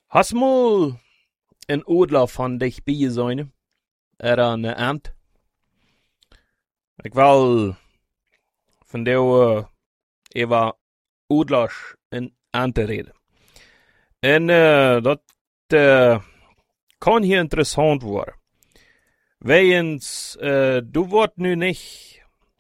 Hast mal een odler van dichtbij zijn? Er een ant? Ik wil van jou even odlers en anten reden. En dat kan hier interessant worden. Wegens, du wordt nu niet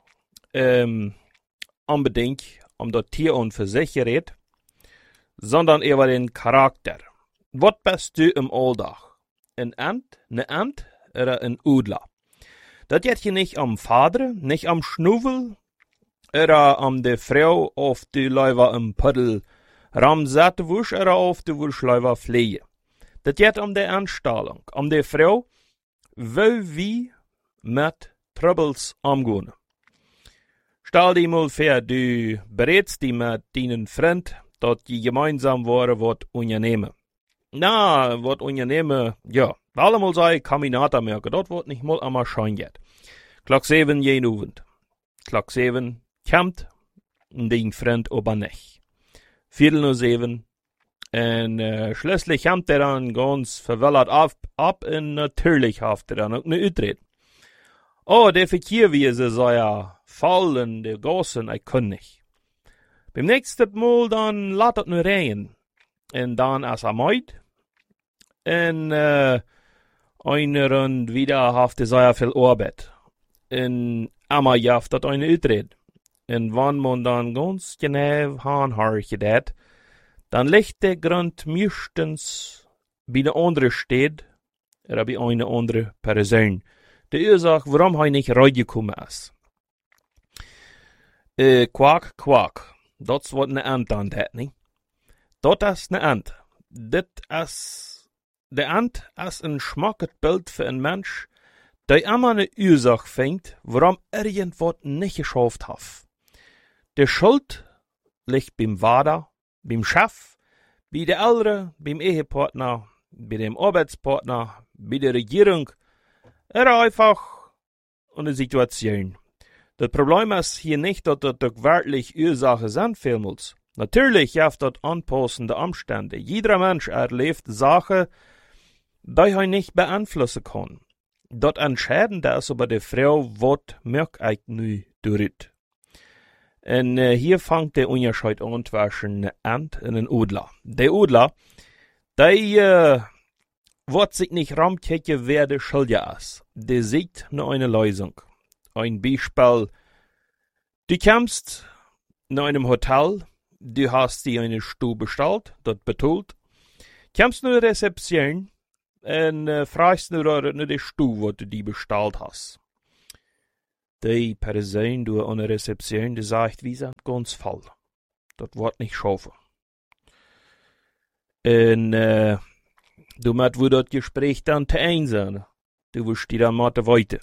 unbedingt om dat Tier und Versicherung, sondern über den Charakter. Wat bist du im Alldag? Een ant, ne ant, oder een odler? Dat jet je niet om vader, niet om snoevel, oder om de vrouw, of du leiver een puddel ramzette wusch, oder of du wusch leiver vleeën. Dat jet om de aanstelling, om de vrouw, wil wie met troubles omgaan. Stel die mal vor, du berätst die mit deinen Freund, dat je gemeinsam wat ondernemen. Na, wat ondernemen, ja, allemaal zei Kaminata merken, dat wordt niet mal am schein jet. Klok 7 jen avond. Klok 7 komt dein Freund ober nicht. 7:15. En schließlich komt dan ganz verwellert ab en natürlich haft dan ook ne uitred. Oh, der Verkehr, wie sie so ja fallen, de Gassen, ich kann nicht. Beim nächsten Mal dann laat het nu rijden. En dan als meid. En einer und wieder haft so ja viel Arbeit. En amma jaft dat eine uitred. En wann man dann ganz genau hanharche dat, dann liegt der Grund meistens bei der andere steht, oder bei einer andere Person. Die Ursache, warum er nicht rausgekommen ist. Quack, quack. Dat is wat een ant aan dat, niet? Dat is een ant. De ant is een schmackend beeld voor een mens, die immer eine Ursache vindt, warum irgendwas nicht geschafft hat. De Schuld ligt beim Vater, beim Chef, bei der Eltern, beim Ehepartner, bei dem Arbeitspartner, bei der Regierung, oder einfach eine Situation. Das Problem ist hier nicht, dass das wirklich Ursache sind, vielmals. Natürlich gibt das anpassende Umstände. Jeder Mensch erlebt Sachen, die er nicht beeinflussen kann. Das Entscheidende ist aber die Frau, was merkt ich nu durch. Und hier fängt der Unterschied an zwischen einem Ant und einem Odler. Der Odler, der wird sich nicht ramkicken, wer der Schuldige ist. Der sieht nur eine Lösung. Ein Beispiel, du kommst in einem Hotel, du hast dir eine Stube bestellt, das betont, kommst nur in die Rezeption und fragst nur die Stube, was du die bestellt hast. Die Person, die an der Rezeption, die sagt, wir sind ganz voll. Das wird nicht schaffen. Und du musst wo das Gespräch dann zu Ende sein. Du wirst dir dann mal weiter.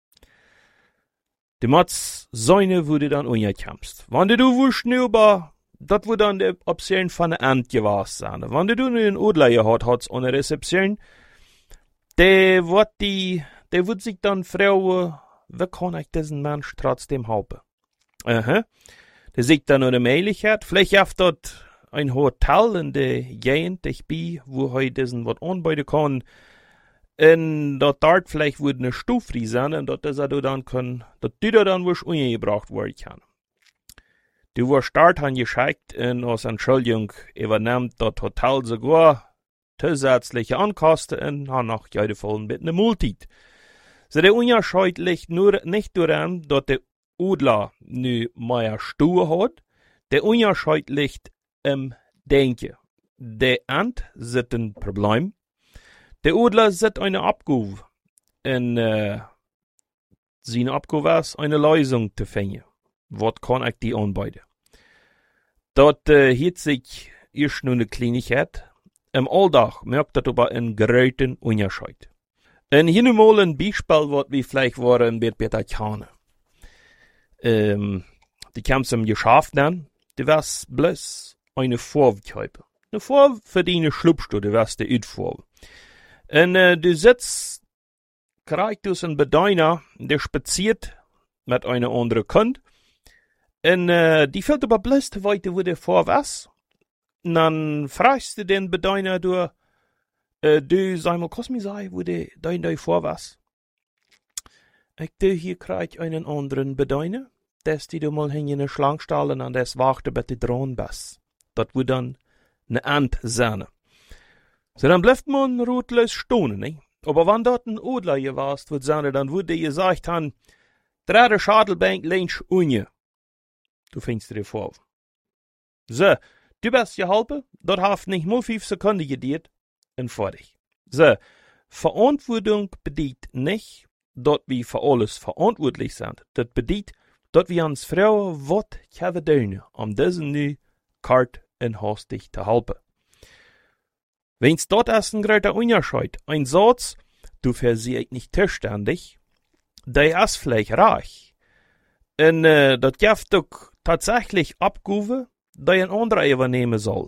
Du musst sein, wo du dann unterkommst. Wenn du wirst nur über, das wird dann die Option von der Ant gewesen sein. Wenn du nur einen Odler gehabt hast an der Rezeption, der wird sich dann fragen, wie kann ich diesen Mensch trotzdem helfen? Der sieht dann eine Möglichkeit, vielleicht auf dort ein Hotel in der Gegend, ich bin, wo er diesen was anbieten kann, und dort vielleicht würde eine Stufe sein, und dort er dann können, dass du dann wirst umgebracht werden kann. Du wirst dort angeschickt und als Entschuldigung übernimmt das Hotel sogar zusätzliche Ankosten und hat nach jedem Fall mit einer Multit. So der Unterschied liegt nur nicht daran, dass der Odler nu mehr Stuhe hat, der Unterschied liegt im Denken. Der Ant sieht ein Problem, der Odler sieht eine Abgabe. Und seine Abgabe ist, eine Lösung zu finden. Was kann ich die anbieten? Dort hielt sich erst nur eine Kleinigkeit. Im Alltag merkt das aber einen großen Unterschied. Und hier nun mal ein Beispiel, was wir vielleicht waren, wird besser kennen. Die kam zum Geschäft dann, die war bloß eine Vorwürfe. Eine Vorwürfe für deine Schlupfstuhl, die war die Utvorwürfe. Und du sitzt, kriegst du einen Bediener, der spaziert mit einer anderen Kund. Und die fällt aber bloß weiter, wo der vor was. Und dann fragst du den Bediener, du, Du, sei mal, kannst mir sagen, wo dein vor was? Ich du hier krijg einen anderen bedeine, dass die du mal hin in eine Schlange stellen an des wachte bei die Drohnen bas. Dat wird dann ne Ant sein. So, dann bleibt man rotlos stonen, ne? Aber wenn dort ein Odler warst, wird sein, dann würde dir gesagt han, drei Schadelbank lehnt unje. Du findest dir vor. So, du bist geholpen, dort haft nicht mal 5 Sekunden gedient, und fertig. So, Verantwortung bedeutet nicht, dort wir für alles verantwortlich sind. Das bedeutet, dort wir uns Frauen wat können tun, diesen nu kart en hastig te helpen. Wenn's dort erst ein großer Unterschied, ein Satz, du versiehst nicht zuständig, der ist vielleicht reich. Und das gibt doch tatsächlich Abgaben, die ein anderer übernehmen soll.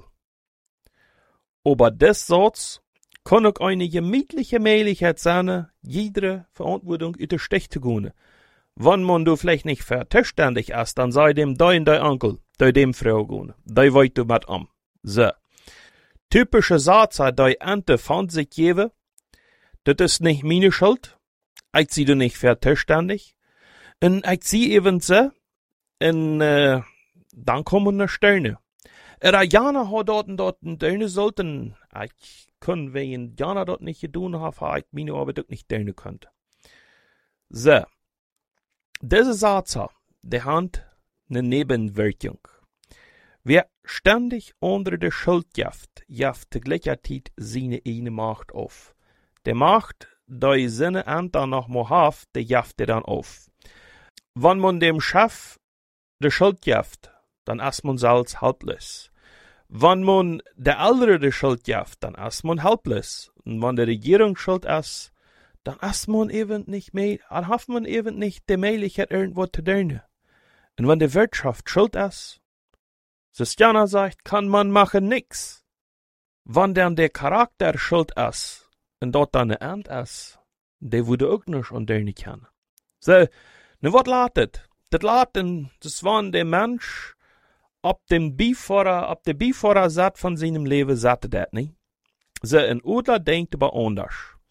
Aber das Satz kann auch eine gemütliche Möglichkeit sein, jede Verantwortung über den Stich zu gehen. Wenn man du vielleicht nicht zuständig ist, dann sei dem dein Onkel, dem Frau gehen. Die weit du mit am. So. Typische Sätze, die Ente von sich geben, das ist nicht meine Schuld. Ich sie du nicht zuständig. Und ich sie eben so. Und dann kommen eine Sterne. Jana hat dort ein Döne sollten. Ich kann, wenn Jana dort nicht getan hat, ich meine Arbeit auch nicht tun könnte. So. Diese Sätze, die haben eine Nebenwirkung. Wer ständig unter der Schuld jaft gleichzeitig seine eigene Macht auf. Der Macht, die seine Ente noch mal hat, der jaft dann auf. Wenn man dem Chef die Schuld jaft, dann ist man selbst helpless. Wenn man der andere die Schuld jaft, dann ist man helpless. Und wenn die Regierung schuld ist, dann ist man eben nicht mehr, dann hat man eben nicht die Möglichkeit, irgendwo zu tun. Und wenn die Wirtschaft schuld ist, Jana sagt, kann man machen nix. Wenn dann der Charakter schuld ist, und dort dann eine Ant ist, der würde auch nicht an der nicht können. So, ne, was latet? Das laten, das waren der Mensch, ob der Beifahrer satt von seinem Leben satte das nicht. So, ein Odler denkt aber anders.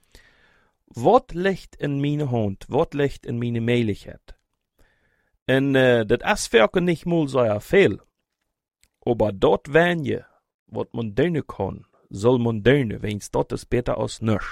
Was liegt in meine Hand? Was liegt in meine Möglichkeit? Und das ist für nicht mal so viel. Aber dort wenn je, was man tun kann, soll man tun, wenn's dort ist besser als nichts.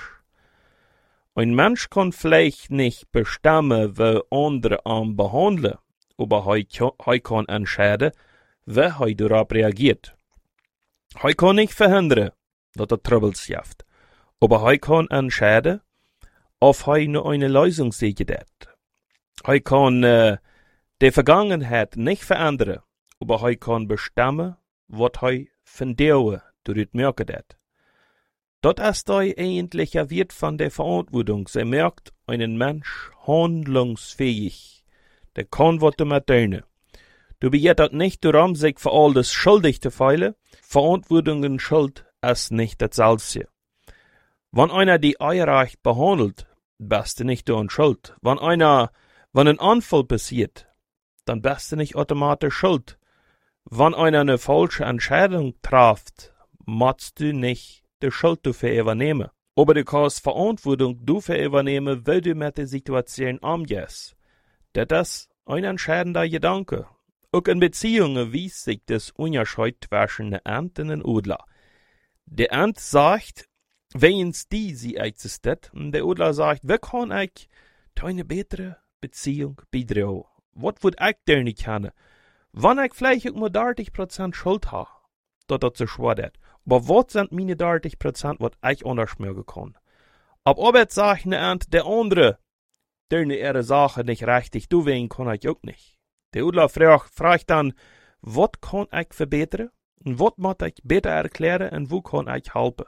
Ein Mensch kann vielleicht nicht bestimmen, wie andere ihn behandeln, aber er kann entscheiden, wie er darauf reagiert. Er kann nicht verhindern, dass er Troubles jaft, aber er kann entscheiden, ob er nur eine Lösung sieht. Er kann die Vergangenheit nicht verändern, aber er kann bestimmen, was er von dir merken wird. Das ist der eigentliche Wert von der Verantwortung. Sie merkt einen Mensch handlungsfähig. Der kann was damit tun. Du bist das nicht darum, sich für all das schuldig zu fühlen. Verantwortung und Schuld ist nicht dasselbe. Wenn einer die unrecht behandelt, bist du nicht daran schuld. Wenn ein Unfall passiert, dann bist du nicht automatisch schuld. Wenn einer eine falsche Entscheidung trifft, musst du nicht die Schuld dafür übernehmen. Aber du kannst Verantwortung dafür übernehmen, weil du mit der Situation umgehst. Das ist ein entscheidender Gedanke. Auch in Beziehungen wies sich das Unterschied zwischen der Ant und dem Odler. Der Ant sagt, wenn's sie existiert, und der Odler sagt, wie kann ich eine bessere Beziehung beitragen? Was würde ich denn nicht können? Wenn ich vielleicht auch nur 30% Schuld habe, dass so schwer wird. Aber was sind meine 30%, was ich anders machen kann? Ab Arbeit sagt eine Ant, der andere, der ihre Sache nicht richtig tun kann ich auch nicht. Der Odler fragt dann, was kann ich verbessern? Und was muss ich besser erklären und wo kann ich helfen?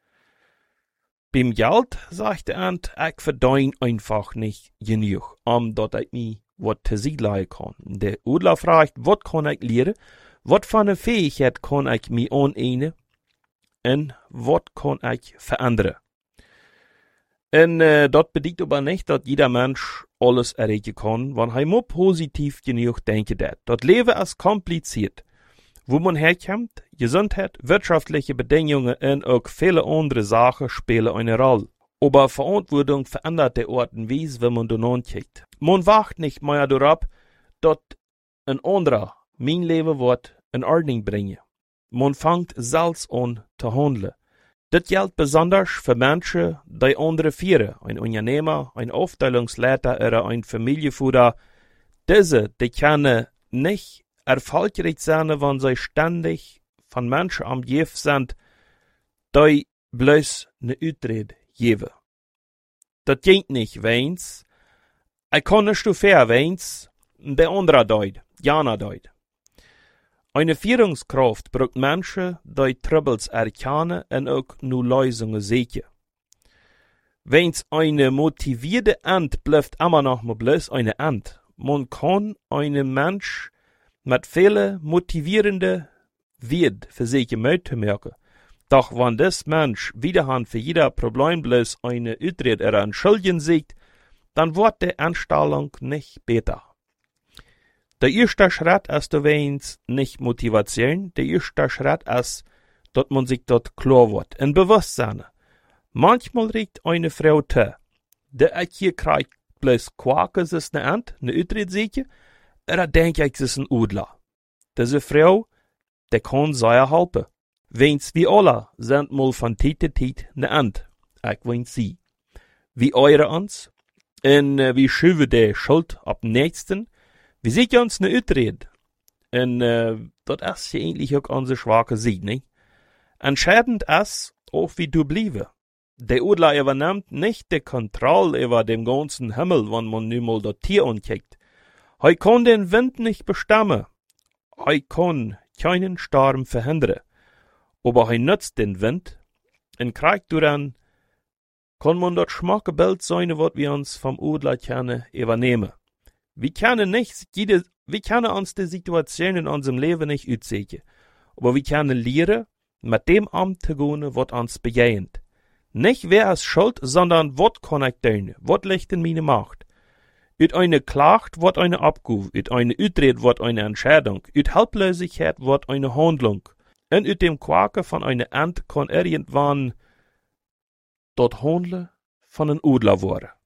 Beim Geld sagt der Ant, ich verdiene einfach nicht genug, dass ich mir was zu sich leihen kann. Der Odler fragt, was kann ich lernen? Was für eine Fähigkeit kann ich mir aneignen? Und was kann ich verändern? Und das bedeutet aber nicht, dass jeder Mensch alles erreichen kann, wenn er nur positiv genug denken. Das Leben ist kompliziert. Wo man herkommt, Gesundheit, wirtschaftliche Bedingungen und auch viele andere Sachen spielen eine Rolle. Aber Verantwortung verändert die Orten wies, wenn man da kijkt. Man wacht nicht mehr darauf, dass ein anderer mein Leben wird in Ordnung bringen. Man fängt selbst an zu handeln. Das gilt besonders für Menschen, die andere führen, ein Unternehmer, ein Aufteilungsleiter oder ein Familienvater. Diese, die können nicht erfolgreich sein, wenn sie ständig von Menschen umgeben sind, die bloß eine Utrede geben. Das geht nicht, weins. Ich kann nicht so fair, weins, der andere deut, jana deut. Eine Führungskraft braucht Menschen, die Troubles erkennen und auch nur Lösungen sehen. Wenn's eine motivierte Ant bleibt immer noch mal bloß eine Ant. Man kann einen Mensch mit vielen motivierenden Wert für sich merken. Doch wenn das Mensch wiederhand für jeder Problem bloß eine Utred oder Entschuldigung sieht, dann wird die Anstellung nicht besser. Der erste Schritt ist übrigens nicht Motivation, der erste Schritt ist, dass man sich dort klar wird, in Bewusstsein. Manchmal riecht eine Frau zu, der ich hier kriegt bloß Quark, es ist eine Ant, eine Utrecht, oder denke ich, es ist ein Udler. Diese Frau, der kann sehr helfen. Wenn's wir alle sind mal von Zeit zu Zeit eine Ant, ich weiß sie. Wie eure uns, und wie schieben die Schuld ab Nächsten, wie seht ihr uns ne Utred? Und das ist ja eigentlich auch unsere schwache Seite, nicht? Entscheidend ist, auch wie du bliebe. Der Udler übernimmt nicht die Kontrolle über dem ganzen Himmel, wenn man nun mal das Tier ankickt. Er kann den Wind nicht bestimmen. Er kann keinen Sturm verhindern. Aber er nutzt den Wind. Und kriegt dann, kann man das schmacke Bild sein, was wir uns vom Udler kennen, übernehmen. Wir können uns die Situation in unserem Leben nicht aussehen. Aber wir können lernen, mit dem umzugehen, was uns begegnet. Nicht wer ist schuld, sondern was kann ich tun, was liegt in meiner Macht. Ut eine Klacht wird eine Abgabe, ut eine Utred wird eine Entscheidung, ut Helplosigkeit wird eine Handlung. Und ut dem Quaken von einer Ant kann irgendwann dort Handeln von einem Udler werden.